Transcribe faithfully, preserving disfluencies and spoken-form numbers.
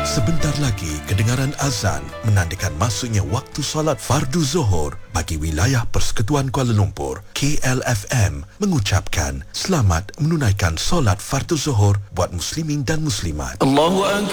Sebentar lagi kedengaran azan menandakan masuknya waktu solat fardu Zuhur bagi wilayah Persekutuan Kuala Lumpur. K L F M mengucapkan selamat menunaikan solat fardu Zuhur buat muslimin dan muslimat. Allahu Akbar.